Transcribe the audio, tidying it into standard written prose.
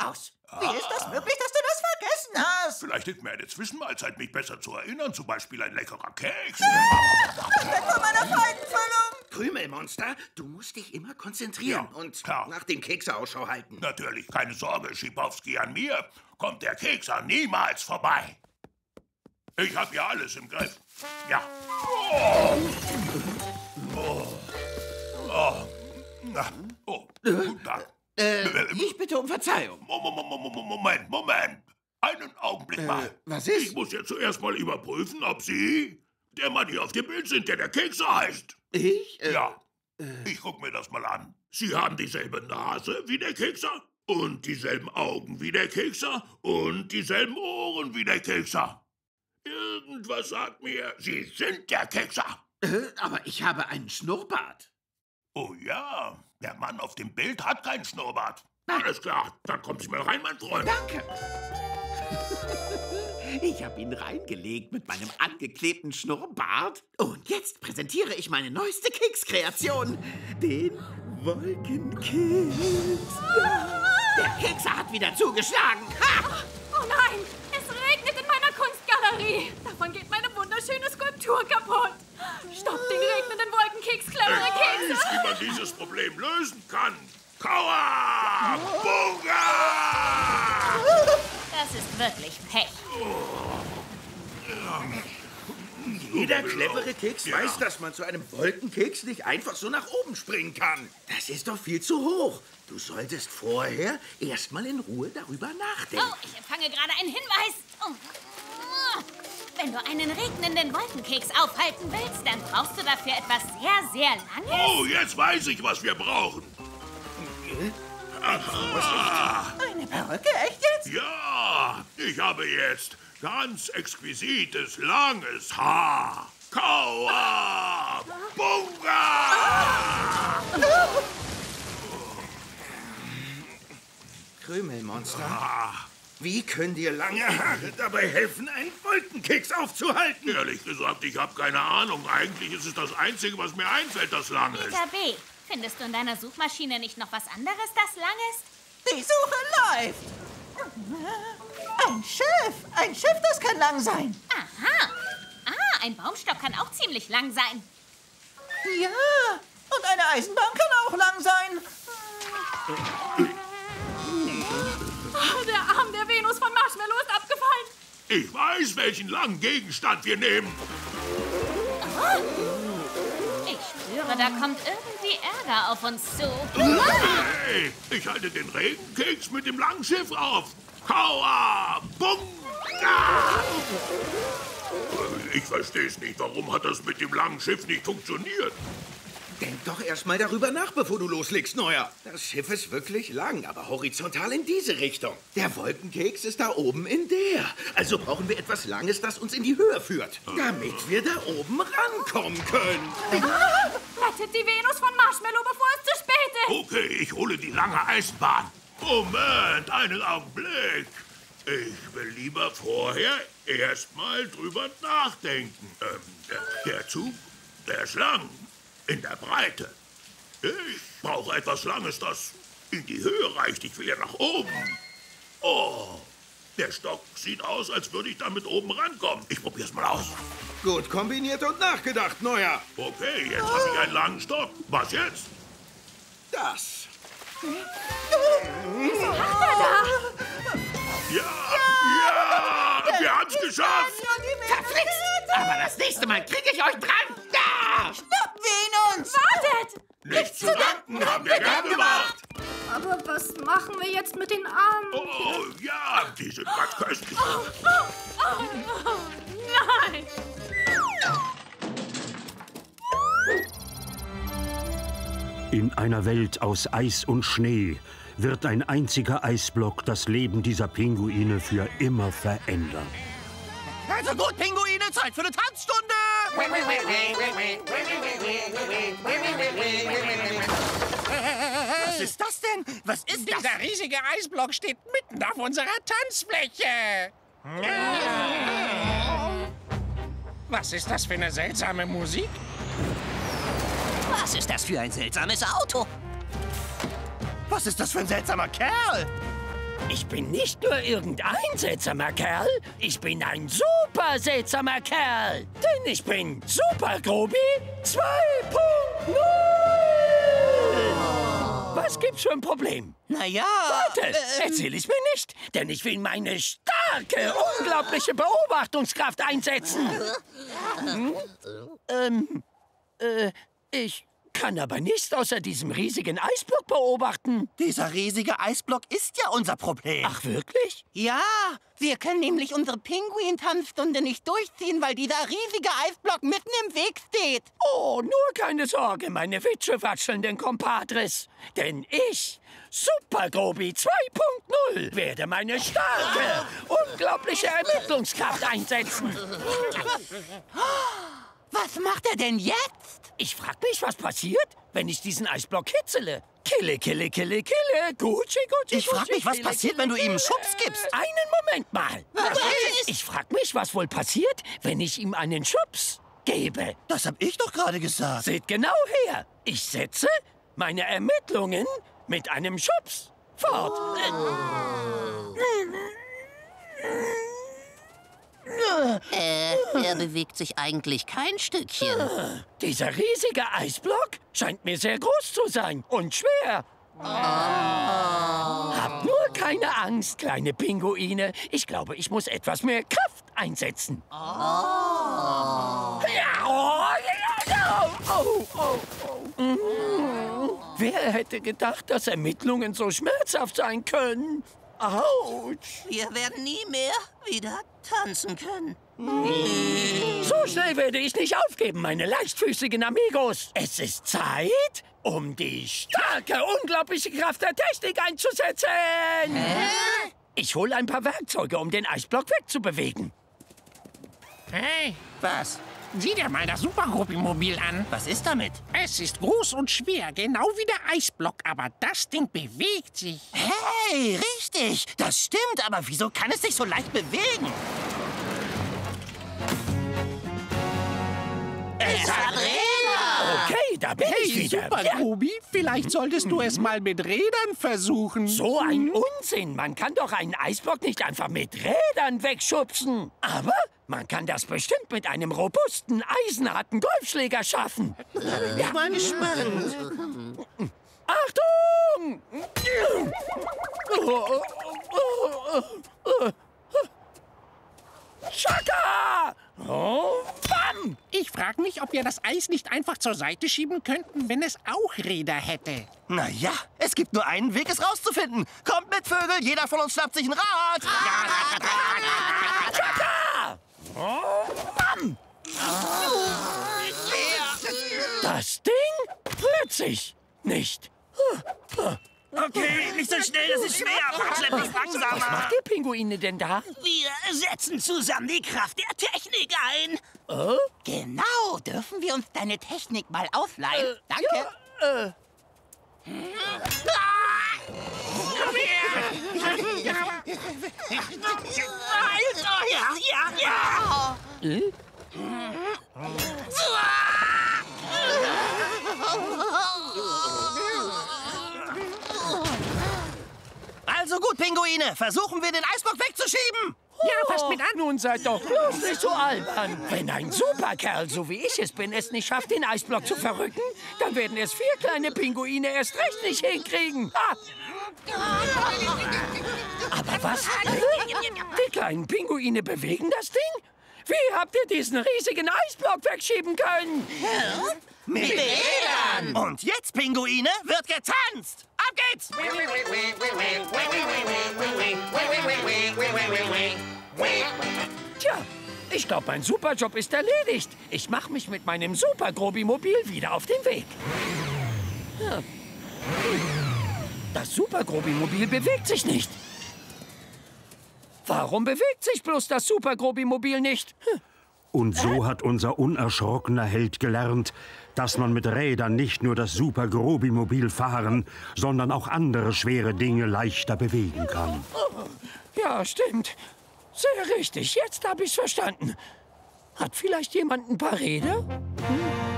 aus. Wie ist das möglich, dass du das vergessen hast? Vielleicht ist mir eine Zwischenmahlzeit, mich besser zu erinnern. Zum Beispiel ein leckerer Keks. Das weg von meiner Feigenfüllung. Krümelmonster, du musst dich immer konzentrieren Ja, und klar. nach dem Kekse Ausschau halten. Natürlich, keine Sorge, Schipowski, an mir kommt der Kekser niemals vorbei. Ich hab ja alles im Griff. Ja. Guten Tag. Ich bitte um Verzeihung. Moment. Einen Augenblick mal. Was ist? Ich muss ja zuerst mal überprüfen, ob Sie der Mann hier auf dem Bild sind, der Kekser heißt. Ich? Ja. Ich guck mir das mal an. Sie haben dieselbe Nase wie der Kekser und dieselben Augen wie der Kekser und dieselben Ohren wie der Kekser. Irgendwas sagt mir, Sie sind der Kekser. Aber ich habe einen Schnurrbart. Oh ja, der Mann auf dem Bild hat keinen Schnurrbart. Alles klar, dann kommen Sie mal rein, mein Freund. Danke. Ich habe ihn reingelegt mit meinem angeklebten Schnurrbart. Und jetzt präsentiere ich meine neueste Kekskreation, den Wolkenkeks. Ja. Der Kekser hat wieder zugeschlagen. Ha! Oh nein, es regnet in meiner Kunstgalerie. Davon geht meine wunderschöne Skulptur kaputt. Stopp den regnenden Wolkenkeks, clevere Ich Kekse. weiß, wie man dieses Problem lösen kann. Kauer! Bunga! Das ist wirklich Pech. Jeder clevere Keks Ja. weiß, dass man zu einem Wolkenkeks nicht einfach so nach oben springen kann. Das ist doch viel zu hoch. Du solltest vorher erstmal in Ruhe darüber nachdenken. Oh, ich empfange gerade einen Hinweis. Oh. Wenn du einen regnenden Wolkenkeks aufhalten willst, dann brauchst du dafür etwas sehr, sehr Langes. Oh, jetzt weiß ich, was wir brauchen. Eine Perücke, echt jetzt? Ja, ich habe jetzt ganz exquisites, langes Haar. Kauer! Bunga! Krümelmonster. Wie können dir lange Haare dabei helfen, einen Wolkenkeks aufzuhalten? Ehrlich gesagt, ich habe keine Ahnung. Eigentlich ist es das Einzige, was mir einfällt, das lang ist. Peter B., findest du in deiner Suchmaschine nicht noch was anderes, das lang ist? Die Suche läuft. Ein Schiff. Ein Schiff, das kann lang sein. Aha. Ah, ein Baumstock kann auch ziemlich lang sein. Ja. Und eine Eisenbahn kann auch lang sein. Oh, der Arm der Venus von Marshmallow ist abgefallen. Ich weiß, welchen langen Gegenstand wir nehmen. Ich spüre, da kommt irgendwie Ärger auf uns zu. Hey, ich halte den Regenkeks mit dem langen Schiff auf. Kauer! Bunga! Ich verstehe es nicht. Warum hat das mit dem langen Schiff nicht funktioniert? Denk doch erst mal darüber nach, bevor du loslegst, Neuer. Das Schiff ist wirklich lang, aber horizontal in diese Richtung. Der Wolkenkeks ist da oben in der. Also brauchen wir etwas Langes, das uns in die Höhe führt, damit wir da oben rankommen können. Rettet die Venus von Marshmallow, bevor es zu spät ist. Okay, ich hole die lange Eisenbahn. Moment, einen Augenblick. Ich will lieber vorher erstmal drüber nachdenken. Der Zug, der ist lang. In der Breite. Ich brauche etwas Langes, das in die Höhe reicht. Ich will ja nach oben. Oh, der Stock sieht aus, als würde ich damit oben rankommen. Ich probier's mal aus. Gut kombiniert und nachgedacht, Neuer. Okay, jetzt habe ich einen langen Stock. Was jetzt? Das. Ja, wir haben's geschafft. Verflixt! Aber das nächste Mal kriege ich euch dran. Da! Stopp, Venus! Wartet! Nichts zu danken, haben wir gern gemacht. Aber was machen wir jetzt mit den Armen? Oh, ja, die sind ganz köstlich. Nein! In einer Welt aus Eis und Schnee wird ein einziger Eisblock das Leben dieser Pinguine für immer verändern. Also gut, Pinguine, Zeit für eine Tanzstunde! Was ist das denn? Was ist das? Dieser riesige Eisblock steht mitten auf unserer Tanzfläche. Was ist das für eine seltsame Musik? Was ist das für ein seltsames Auto? Was ist das für ein seltsamer Kerl? Ich bin nicht nur irgendein seltsamer Kerl, ich bin ein super seltsamer Kerl. Denn ich bin Super Grobi 2.0. Was gibt's für ein Problem? Naja... Warte, erzähl es mir nicht, denn ich will meine starke, unglaubliche Beobachtungskraft einsetzen. Ich kann aber nichts außer diesem riesigen Eisblock beobachten. Dieser riesige Eisblock ist ja unser Problem. Ach, wirklich? Ja, wir können nämlich unsere Pinguin-Tanzstunde nicht durchziehen, weil dieser riesige Eisblock mitten im Weg steht. Oh, nur keine Sorge, meine witschewatschelnden Kompadres. Denn ich, Super Grobi 2.0, werde meine starke, unglaubliche Ermittlungskraft einsetzen. Was macht er denn jetzt? Ich frag mich, was passiert, wenn ich diesen Eisblock kitzele. Kille, kille, kille, kille. Gucci, Gucci, Ich frag mich, was passiert, wenn du ihm einen Schubs gibst. Einen Moment mal. Ich frag mich, was wohl passiert, wenn ich ihm einen Schubs gebe. Das hab ich doch gerade gesagt. Seht genau her. Ich setze meine Ermittlungen mit einem Schubs fort. Er bewegt sich eigentlich kein Stückchen. Dieser riesige Eisblock scheint mir sehr groß zu sein und schwer. Habt nur keine Angst, kleine Pinguine. Ich glaube, ich muss etwas mehr Kraft einsetzen. Wer hätte gedacht, dass Ermittlungen so schmerzhaft sein können? Autsch! Wir werden nie mehr wieder tanzen können. So schnell werde ich nicht aufgeben, meine leichtfüßigen Amigos. Es ist Zeit, um die starke, unglaubliche Kraft der Technik einzusetzen. Ich hole ein paar Werkzeuge, um den Eisblock wegzubewegen. Hey, Was? sieh dir mal das Super-Grobi-Mobil an. Was ist damit? Es ist groß und schwer, genau wie der Eisblock, aber das Ding bewegt sich. Hey, richtig. Das stimmt, aber wieso kann es sich so leicht bewegen? Es hat Räder. Okay, da bin ich wieder. Super, Grobi, vielleicht solltest du es mal mit Rädern versuchen. So ein Unsinn. Man kann doch einen Eisblock nicht einfach mit Rädern wegschubsen. Aber man kann das bestimmt mit einem robusten, eisenharten Golfschläger schaffen. Ich bin gespannt. Achtung! Chaka! Oh, bam! Ich frage mich, ob wir das Eis nicht einfach zur Seite schieben könnten, wenn es auch Räder hätte. Naja, es gibt nur einen Weg, es rauszufinden. Kommt mit, Vögel, jeder von uns schnappt sich ein Rad. Chaka! Oh, bam! Das Ding rührt sich nicht. Okay, nicht so schnell, das ist schwer. Schlepp dich Was langsamer. macht ihr Pinguine denn da? Wir setzen zusammen die Kraft der Technik ein. Genau, dürfen wir uns deine Technik mal ausleihen? Danke. Ja. Also gut, Pinguine, versuchen wir, den Eisblock wegzuschieben. Ja, fasst mit an. Nun seid doch bloß nicht so albern. Wenn ein Superkerl, so wie ich es bin, es nicht schafft, den Eisblock zu verrücken, dann werden es 4 kleine Pinguine erst recht nicht hinkriegen. Ha! Aber was? Die kleinen Pinguine bewegen das Ding? Wie habt ihr diesen riesigen Eisblock wegschieben können? Mit Rädern. Und jetzt, Pinguine, wird getanzt. Ab geht's. Tja, ich glaube, mein Superjob ist erledigt. Ich mache mich mit meinem Super-Grobi-Mobil wieder auf den Weg. Ja. Das Super-Grobi-Mobil bewegt sich nicht. Warum bewegt sich bloß das Super-Grobi-Mobil nicht? Und so hat unser unerschrockener Held gelernt, dass man mit Rädern nicht nur das Super-Grobi-Mobil fahren, sondern auch andere schwere Dinge leichter bewegen kann. Ja, stimmt. Sehr richtig. Jetzt habe ich's verstanden. Hat vielleicht jemand ein paar Räder?